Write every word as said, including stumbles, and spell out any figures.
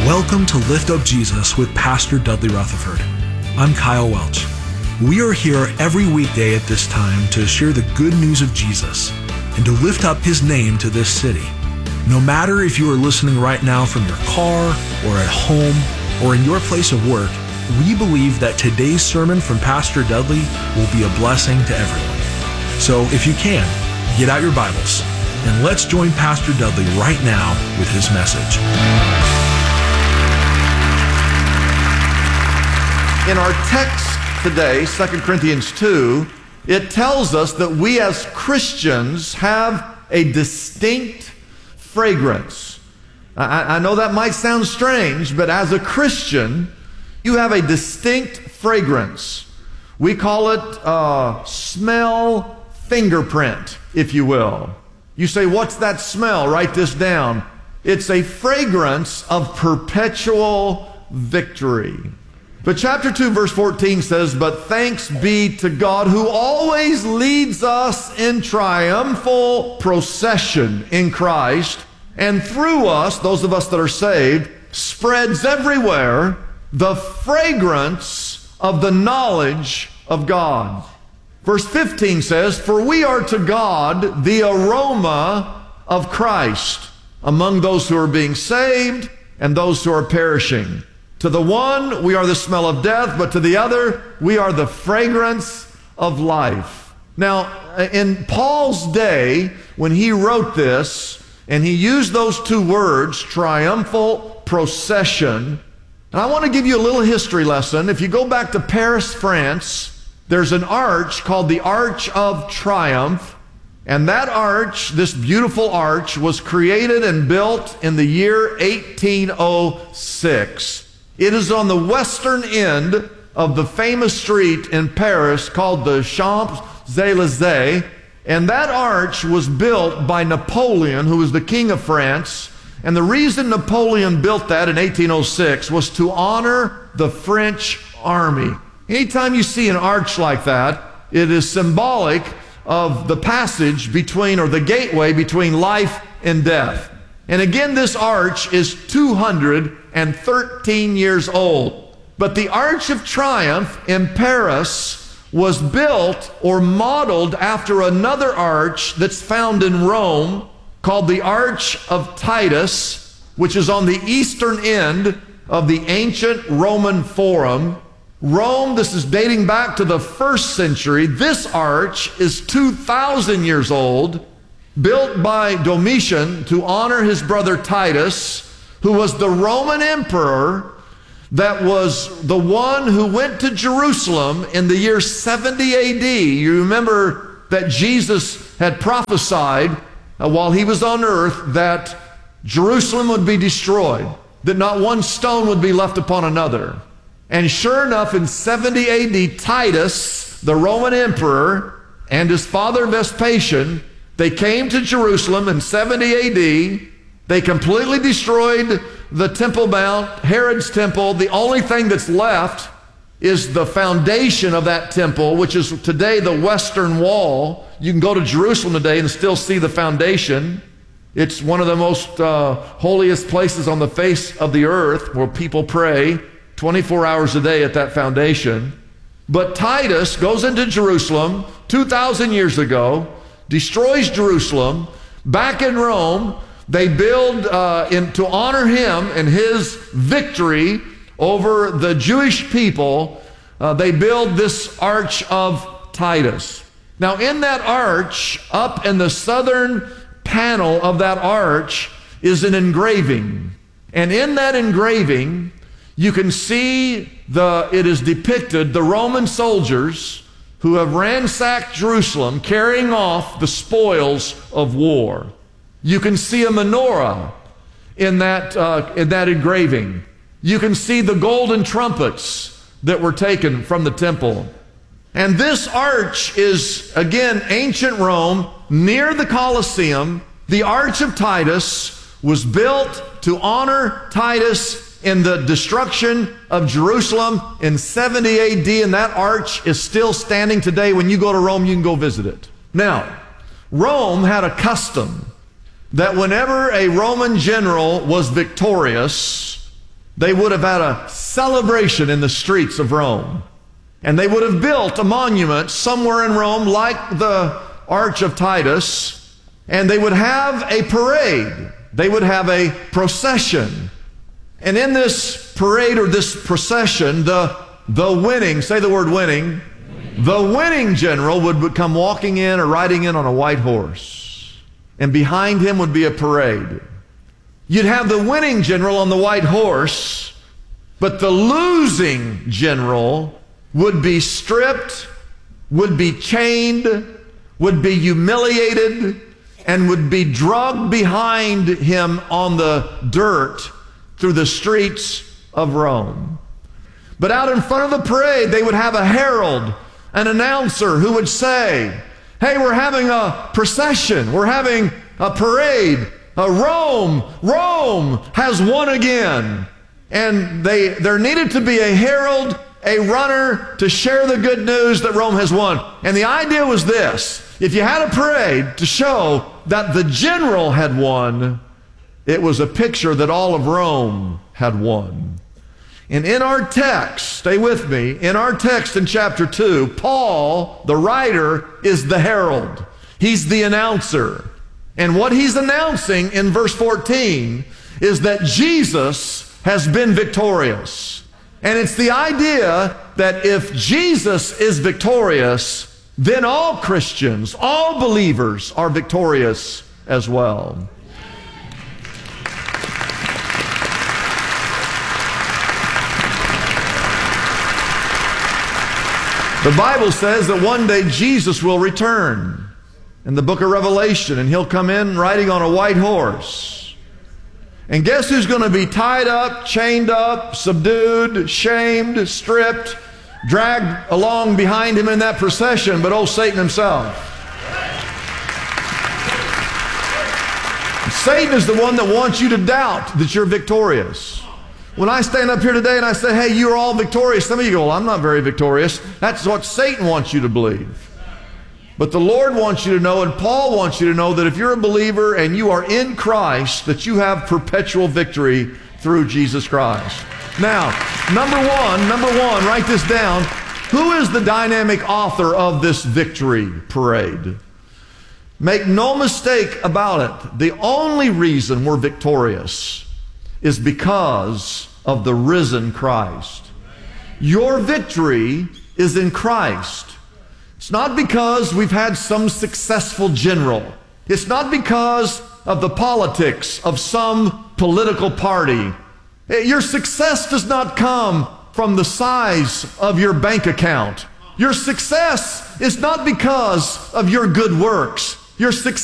Welcome to Lift Up Jesus with Pastor Dudley Rutherford. I'm Kyle Welch. We are here every weekday at this time to share the good news of Jesus and to lift up His name to this city. No matter if you are listening right now from your car or at home or in your place of work, we believe that today's sermon from Pastor Dudley will be a blessing to everyone. So if you can, get out your Bibles and let's join Pastor Dudley right now with his message. In our text today, Second Corinthians two, it tells us that we as Christians have a distinct fragrance. I, I know that might sound strange, but as a Christian, you have a distinct fragrance. We call it uh, smell fingerprint, if you will. You say, what's that smell? Write this down. It's a fragrance of perpetual victory. But chapter two, verse fourteen says, "But thanks be to God who always leads us in triumphal procession in Christ, and through us, those of us that are saved, spreads everywhere the fragrance of the knowledge of God." Verse fifteen says, "For we are to God the aroma of Christ among those who are being saved and those who are perishing. To the one, we are the smell of death, but to the other, we are the fragrance of life." Now, in Paul's day, when he wrote this, and he used those two words, triumphal procession, and I want to give you a little history lesson. If you go back to Paris, France, there's an arch called the Arch of Triumph, and that arch, this beautiful arch, was created and built in the year eighteen oh six. It is on the western end of the famous street in Paris called the Champs-Élysées, and that arch was built by Napoleon, who was the king of France. And the reason Napoleon built that in eighteen oh six was to honor the French army. Anytime you see an arch like that, it is symbolic of the passage between, or the gateway between life and death. And again, this arch is two hundred thirteen years old. But the Arch of Triumph in Paris was built or modeled after another arch that's found in Rome called the Arch of Titus, which is on the eastern end of the ancient Roman Forum. Rome, this is dating back to the first century. This arch is two thousand years old, built by Domitian to honor his brother Titus, who was the Roman emperor that was the one who went to Jerusalem in the year seventy A D. You remember that Jesus had prophesied uh, while he was on earth that Jerusalem would be destroyed, that not one stone would be left upon another. And sure enough, in seventy A D, Titus, the Roman emperor, and his father Vespasian, they came to Jerusalem in seventy A D. They completely destroyed the Temple Mount, Herod's temple. The only thing that's left is the foundation of that temple, which is today the Western Wall. You can go to Jerusalem today and still see the foundation. It's one of the most uh, holiest places on the face of the earth where people pray twenty-four hours a day at that foundation. But Titus goes into Jerusalem two thousand years ago, destroys Jerusalem. Back in Rome, they build, uh, in, to honor him and his victory over the Jewish people, uh, they build this Arch of Titus. Now in that arch, up in the southern panel of that arch, is an engraving. And in that engraving, you can see, the it is depicted, the Roman soldiers who have ransacked Jerusalem carrying off the spoils of war. You can see a menorah in that, uh, in that engraving. You can see the golden trumpets that were taken from the temple. And this arch is, again, ancient Rome, near the Colosseum. The Arch of Titus was built to honor Titus in the destruction of Jerusalem in seventy A D, and that arch is still standing today. When you go to Rome, you can go visit it. Now, Rome had a custom that whenever a Roman general was victorious, they would have had a celebration in the streets of Rome. And they would have built a monument somewhere in Rome like the Arch of Titus, and they would have a parade. They would have a procession. And in this parade or this procession, the, the winning, say the word winning, the winning general would come walking in or riding in on a white horse. And behind him would be a parade. You'd have the winning general on the white horse, but the losing general would be stripped, would be chained, would be humiliated, and would be dragged behind him on the dirt through the streets of Rome. But out in front of the parade, they would have a herald, an announcer who would say, hey, we're having a procession, we're having a parade, uh, Rome, Rome has won again. And they, there needed to be a herald, a runner to share the good news that Rome has won. And the idea was this: if you had a parade to show that the general had won, it was a picture that all of Rome had won. And in our text, stay with me, in our text in chapter two, Paul, the writer, is the herald. He's the announcer. And what he's announcing in verse fourteen is that Jesus has been victorious. And it's the idea that if Jesus is victorious, then all Christians, all believers are victorious as well. The Bible says that one day Jesus will return in the book of Revelation, and he'll come in riding on a white horse. And guess who's going to be tied up, chained up, subdued, shamed, stripped, dragged along behind him in that procession, but old Satan himself. Satan is the one that wants you to doubt that you're victorious. When I stand up here today and I say, hey, you're all victorious, some of you go, well, I'm not very victorious. That's what Satan wants you to believe. But the Lord wants you to know, and Paul wants you to know, that if you're a believer and you are in Christ, that you have perpetual victory through Jesus Christ. Now, number one, number one, write this down. Who is the dynamic author of this victory parade? Make no mistake about it. The only reason we're victorious is because of the risen Christ. Your victory is in Christ. It's not because we've had some successful general. It's not because of the politics of some political party. Your success does not come from the size of your bank account. Your success is not because of your good works. Your success